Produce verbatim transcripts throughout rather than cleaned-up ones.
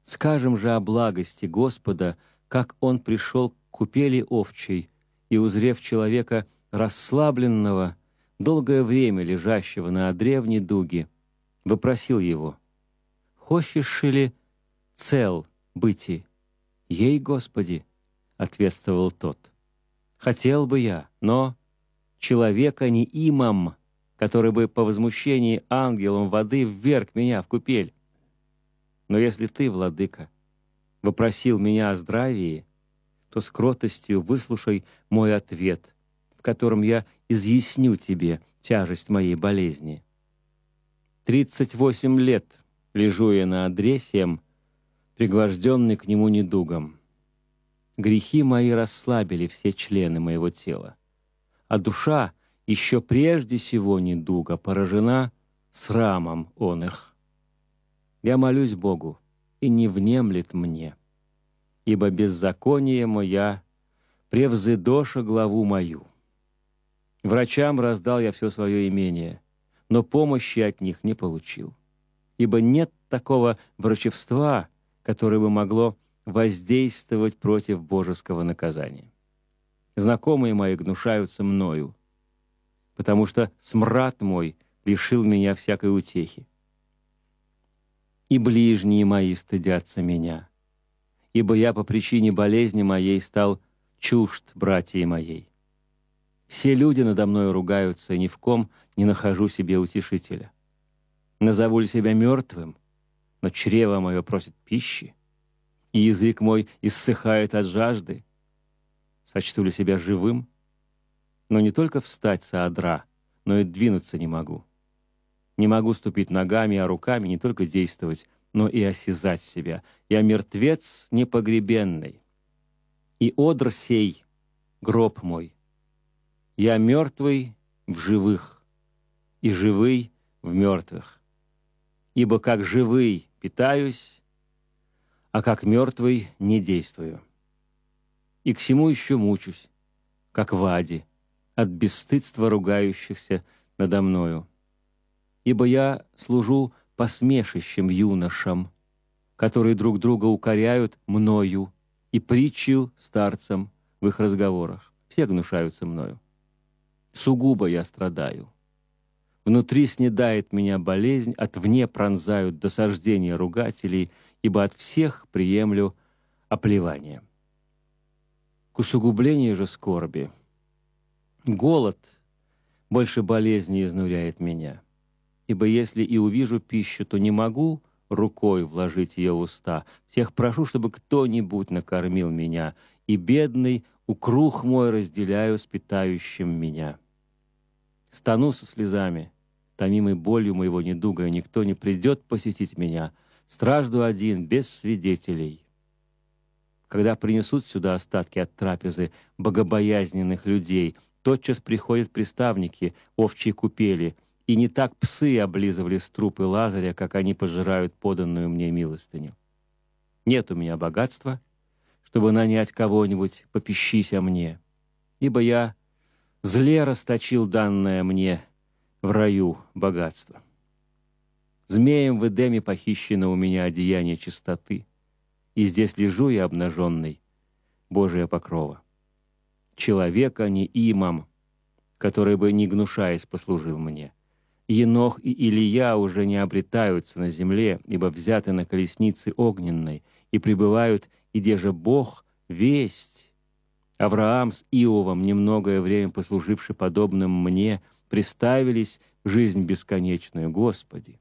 Скажем же о благости Господа, как Он пришел к купели овчей, и, узрев человека расслабленного, долгое время лежащего на одре в недуге, вопросил его: «Хочешь ли цел быти?» «Ей, Господи», — ответствовал тот, «хотел бы я, но человека не имам, который бы по возмущении ангелом воды вверг меня в купель. Но если ты, владыка, вопросил меня о здравии, то с кротостью выслушай мой ответ, в котором я изъясню тебе тяжесть моей болезни. Тридцать восемь лет лежу я на одре сем, пригвожденный к нему недугом. Грехи мои расслабили все члены моего тела, а душа еще прежде сего недуга поражена срамом он их. Я молюсь Богу, и не внемлет мне, ибо беззаконие моя превзыдоша главу мою. Врачам раздал я все свое имение, но помощи от них не получил, ибо нет такого врачевства, которое бы могло воздействовать против божеского наказания. Знакомые мои гнушаются мною, потому что смрад мой лишил меня всякой утехи. И ближние мои стыдятся меня, ибо я по причине болезни моей стал чужд братьей моей. Все люди надо мною ругаются, и ни в ком не нахожу себе утешителя. Назову ли себя мертвым, но чрево мое просит пищи, и язык мой иссыхает от жажды? Сочту ли себя живым, но не только встать со одра, но и двинуться не могу. Не могу ступить ногами, а руками не только действовать, но и осязать себя. Я мертвец непогребенный, и одр сей — гроб мой. Я мертвый в живых, и живый в мертвых. Ибо как живый питаюсь, а как мертвый не действую. И к всему еще мучусь, как в аде, от бесстыдства ругающихся надо мною. Ибо я служу посмешищем юношам, которые друг друга укоряют мною, и притчу старцам в их разговорах. Все гнушаются мною. Сугубо я страдаю. Внутри снедает меня болезнь, отвне пронзают досаждения ругателей, ибо от всех приемлю оплевание. К усугублению же скорби голод больше болезни изнуряет меня. Ибо если и увижу пищу, то не могу рукой вложить ее в уста. Всех прошу, чтобы кто-нибудь накормил меня, и бедный укрух мой разделяю с питающим меня. Стану со слезами, томимой болью моего недуга, и никто не придет посетить меня. Стражду один, без свидетелей. Когда принесут сюда остатки от трапезы богобоязненных людей, тотчас приходят приставники овчьей купели, и не так псы облизывали струпы Лазаря, как они пожирают поданную мне милостыню. Нет у меня богатства, чтобы нанять кого-нибудь попищись о мне, ибо я зле расточил данное мне в раю богатство. Змеем в Эдеме похищено у меня одеяние чистоты, и здесь лежу я обнаженный, Божия покрова. Человека не имам, который бы, не гнушаясь, послужил мне. Енох и Илия уже не обретаются на земле, ибо взяты на колеснице огненной, и пребывают, иде же Бог, весть. Авраам с Иовом, немногое время послуживши подобным мне, приставились в жизнь бесконечную. Господи,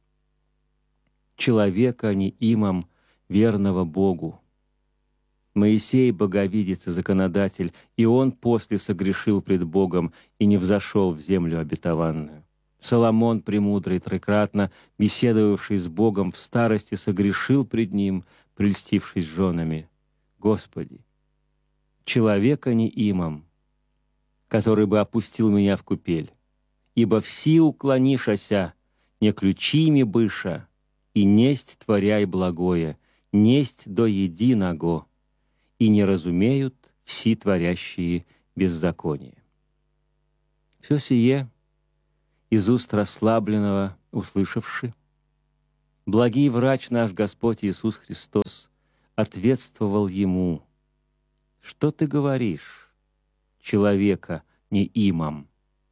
человека не имам, верного Богу. Моисей, боговидец и законодатель, и он после согрешил пред Богом и не взошел в землю обетованную. Соломон, премудрый, трикратно беседовавший с Богом в старости, согрешил пред Ним, прельстившись женами. Господи, человека не имам, который бы опустил меня в купель, ибо все уклонишася, не ключими быша, и несть творяй благое, несть до единого, и не разумеют все творящие беззаконие. Все сие из уст расслабленного услышавши, благий врач наш Господь Иисус Христос ответствовал ему: «Что ты говоришь, человека не имам?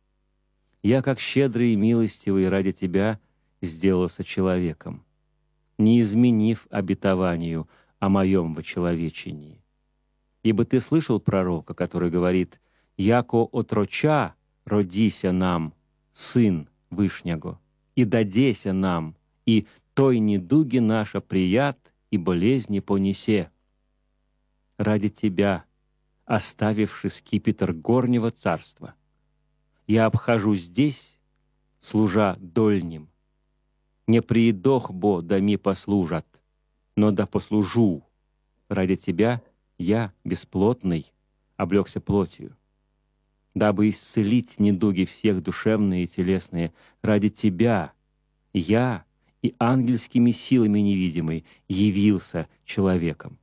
Я, как щедрый и милостивый, ради тебя сделался человеком, не изменив обетованию о моем вочеловечении. Ибо ты слышал пророка, который говорит: «Яко отроча родися нам, сын Вышнего, и дадеся нам, и той недуги наша прият, и болезни понесе». Ради тебя, оставивши скипетр горнего царства, я обхожу здесь, служа дольним. Не приедох бо да ми послужат, но да послужу. Ради тебя я, бесплотный, облегся плотью, дабы исцелить недуги всех душевные и телесные. Ради тебя я и ангельскими силами невидимый явился человеком.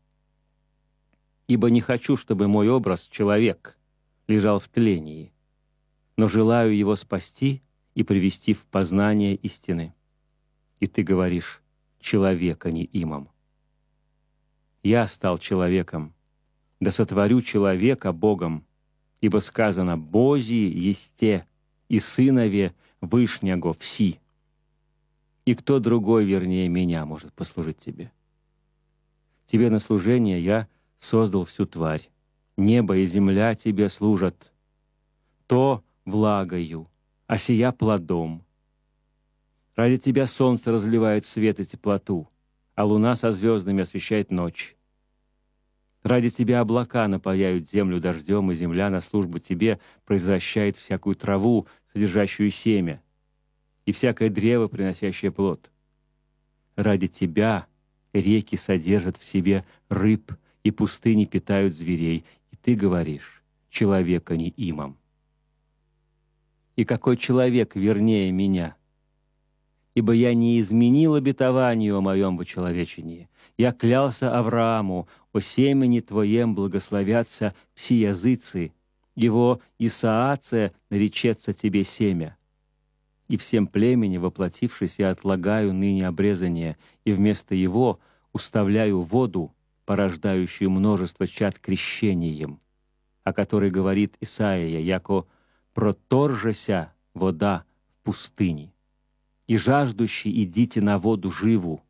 Ибо не хочу, чтобы мой образ, человек, лежал в тлении, но желаю его спасти и привести в познание истины. И ты говоришь: человека не имам. Я стал человеком, да сотворю человека Богом, ибо сказано: «Божии есте, и сынове Вышнего вси». И кто другой, вернее меня, может послужить тебе? Тебе на служение я создал всю тварь. Небо и земля тебе служат. То влагою, а сия плодом. Ради тебя солнце разливает свет и теплоту, а луна со звездами освещает ночь. Ради тебя облака напояют землю дождем, и земля на службу тебе произвращает всякую траву, содержащую семя, и всякое древо, приносящее плод. Ради тебя реки содержат в себе рыб, и пустыни питают зверей, и ты говоришь: человека не имам. И какой человек вернее меня? Ибо я не изменил обетованию о моем вочеловечении. Я клялся Аврааму: о семени твоем благословятся все языцы, его Исааце наречется тебе семя. И всем племени, воплотившись, я отлагаю ныне обрезание, и вместо его уставляю воду, порождающую множество чад крещением, о которой говорит Исаия, яко проторжася вода в пустыне, и жаждущие идите на воду живу.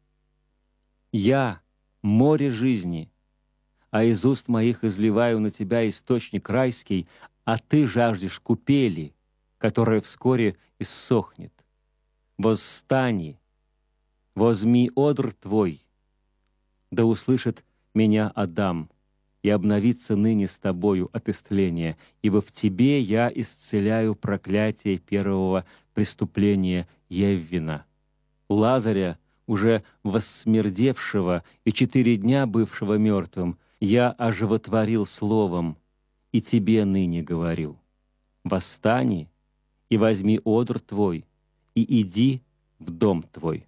Я — море жизни, а из уст моих изливаю на тебя источник райский, а ты жаждешь купели, которая вскоре иссохнет. Восстани, возьми одр твой, да услышит меня Адам, и обновится ныне с тобою от исцеления, ибо в тебе я исцеляю проклятие первого преступления Еввина. Лазаря, уже воссмердевшего и четыре дня бывшего мертвым, я оживотворил словом, и тебе ныне говорю: восстани и возьми одр твой, и иди в дом твой.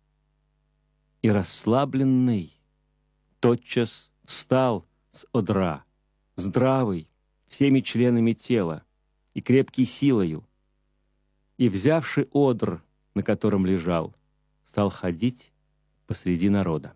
И расслабленный тотчас встал с одра, здравый, всеми членами тела и крепкий силою, и, взявши одр, на котором лежал, стал ходить посреди народа.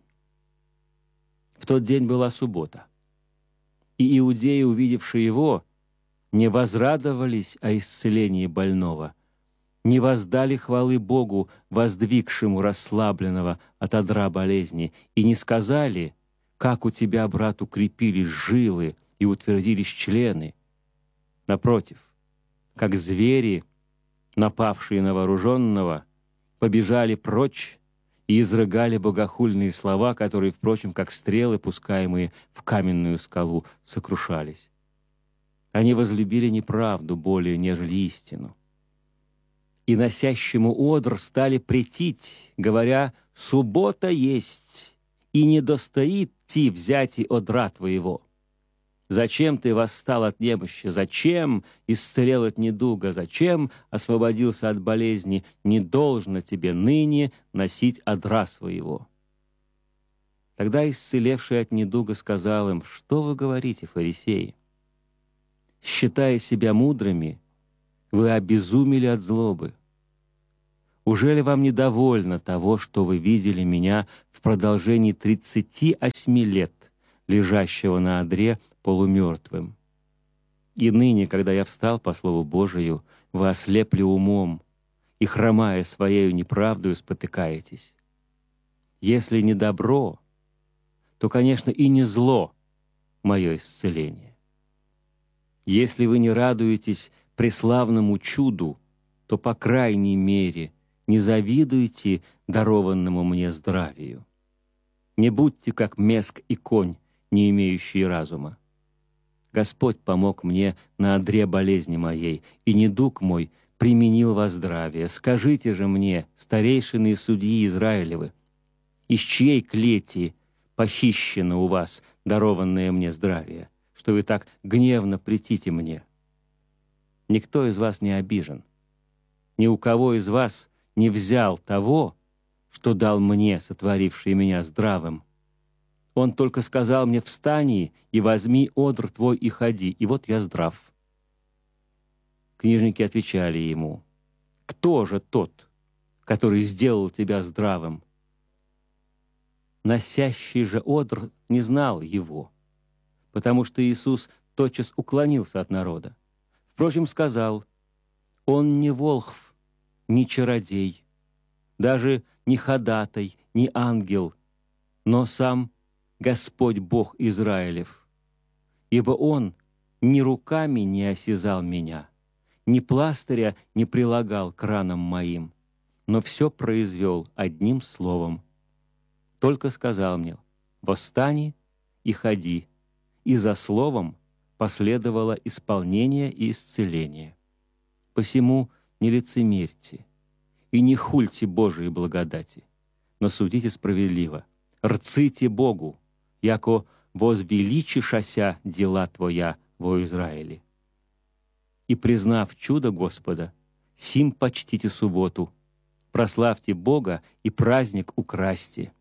В тот день была суббота, и иудеи, увидевшие его, не возрадовались о исцелении больного, не воздали хвалы Богу, воздвигшему расслабленного от одра болезни, и не сказали: «Как у тебя, брат, укрепились жилы и утвердились члены». Напротив, как звери, напавшие на вооруженного, побежали прочь и изрыгали богохульные слова, которые, впрочем, как стрелы, пускаемые в каменную скалу, сокрушались. Они возлюбили неправду более, нежели истину. И носящему одр стали претить, говоря: «Суббота есть, и не достоит ти взяти одра твоего. Зачем ты восстал от немощи? Зачем исцелел от недуга? Зачем освободился от болезни? Не должно тебе ныне носить одра своего». Тогда исцелевший от недуга сказал им: «Что вы говорите, фарисеи? Считая себя мудрыми, вы обезумели от злобы. Ужели вам недовольно того, что вы видели меня в продолжении тридцати осьми лет, лежащего на одре полумертвым? И ныне, когда я встал по слову Божию, вы ослепли умом и, хромая своею неправдою, спотыкаетесь. Если не добро, то, конечно, и не зло мое исцеление. Если вы не радуетесь преславному чуду, то, по крайней мере, не завидуйте дарованному мне здравию. Не будьте, как меск и конь, не имеющие разума. Господь помог мне на одре болезни моей, и недуг мой применил во здравие. Скажите же мне, старейшины и судьи Израилевы, из чьей клети похищено у вас дарованное мне здравие, что вы так гневно претите мне? Никто из вас не обижен. Ни у кого из вас не взял того, что дал мне, сотворивший меня здравым. Он только сказал мне: «Встань и возьми одр твой и ходи», и вот я здрав. Книжники отвечали ему: «Кто же тот, который сделал тебя здравым?» Носящий же одр не знал его, потому что Иисус тотчас уклонился от народа. Впрочем, сказал: «Он не волхв, не чародей, даже не ходатай, не ангел, но сам Господь Бог Израилев, ибо Он ни руками не осязал меня, ни пластыря не прилагал к ранам моим, но все произвел одним словом. Только сказал мне: восстань и ходи, и за словом последовало исполнение и исцеление. Посему не лицемерьте и не хульте Божией благодати, но судите справедливо, рците Богу, яко возвеличишася дела Твоя во Израиле. И, признав чудо Господа, сим почтите субботу, прославьте Бога и праздник украсьте».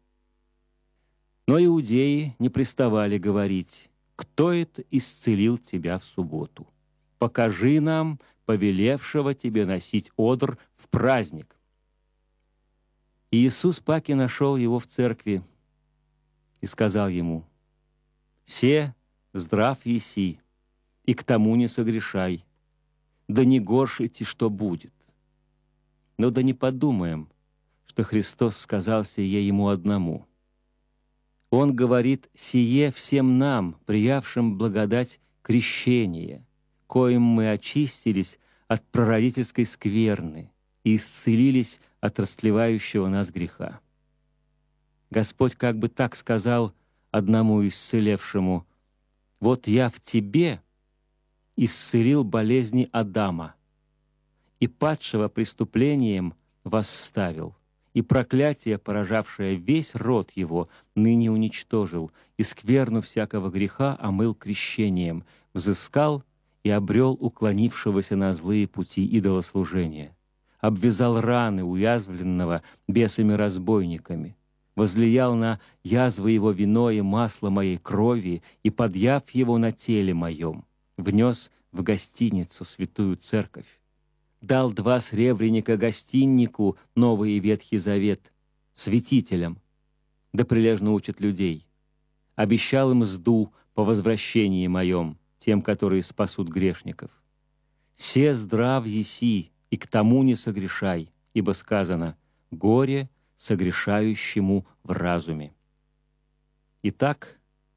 Но иудеи не приставали говорить: «Кто это исцелил тебя в субботу? Покажи нам повелевшего тебе носить одр в праздник». И Иисус паки нашел его в церкви и сказал ему: «Се здрав еси, и к тому не согрешай, да не горшите, что будет». Но да не подумаем, что Христос сказал сие ему одному. Он говорит сие всем нам, приявшим благодать крещения, коим мы очистились от прародительской скверны и исцелились от растлевающего нас греха. Господь как бы так сказал одному исцелевшему: «Вот я в тебе исцелил болезни Адама, и падшего преступлением восставил, и проклятие, поражавшее весь род его, ныне уничтожил, и скверну всякого греха омыл крещением, взыскал и обрел уклонившегося на злые пути идолослужения, обвязал раны уязвленного бесами-разбойниками, возлиял на язвы его вино и масло моей крови, и, подъяв его на теле моем, внес в гостиницу святую церковь, дал два сребреника гостиннику, Новый и Ветхий Завет, святителям, да прилежно учат людей, обещал им мзду по возвращении моем, тем, которые спасут грешников. Се здрав еси, и к тому не согрешай, ибо сказано: горе согрешающему в разуме. Итак,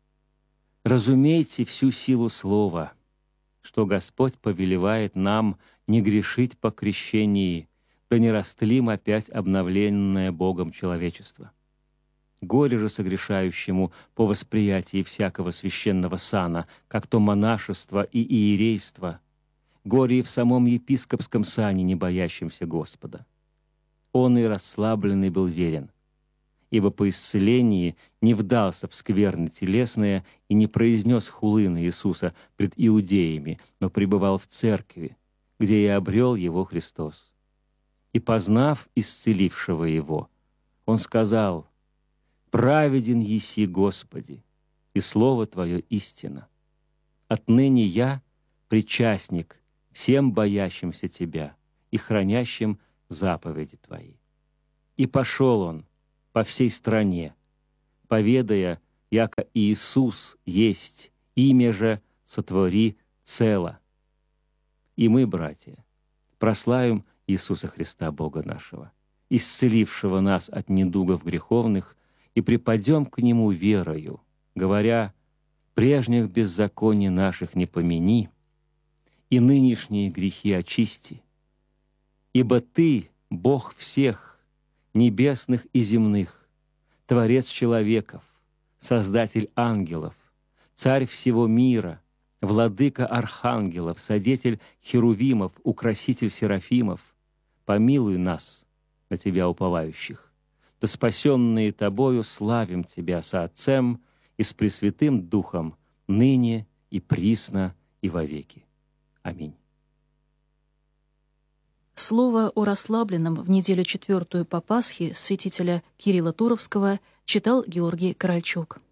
разумейте всю силу слова, что Господь повелевает нам не грешить по крещении, да не растлим опять обновленное Богом человечество. Горе же согрешающему по восприятии всякого священного сана, как то монашество и иерейство, горе и в самом епископском сане, не боящемся Господа. Он и расслабленный был верен, ибо по исцелении не вдался в скверны телесные и не произнес хулы на Иисуса пред иудеями, но пребывал в церкви, где и обрел его Христос. И, познав исцелившего его, он сказал: «Праведен еси, Господи, и слово Твое истина. Отныне я причастник всем боящимся Тебя и хранящим заповеди Твои. И пошел он по всей стране, поведая, яко Иисус есть, имя же сотвори цело. И мы, братья, прославим Иисуса Христа, Бога нашего, исцелившего нас от недугов греховных, и припадем к Нему верою, говоря: прежних беззаконий наших не помяни, и нынешние грехи очисти. Ибо Ты, Бог всех, небесных и земных, Творец человеков, Создатель ангелов, Царь всего мира, Владыка архангелов, Содетель херувимов, Украситель серафимов, помилуй нас, на Тебя уповающих, да спасенные Тобою славим Тебя со Отцем и с Пресвятым Духом, ныне и присно и вовеки. Аминь. Слово о расслабленном в неделю четвертую по Пасхе святителя Кирилла Туровского читал Георгий Корольчук.